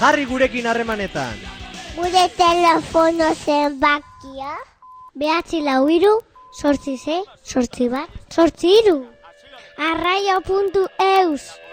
Jarri gurekin harremanetan. Gure telefono zenbakia 943 8 6 8 bat 8 3. Arraio.eus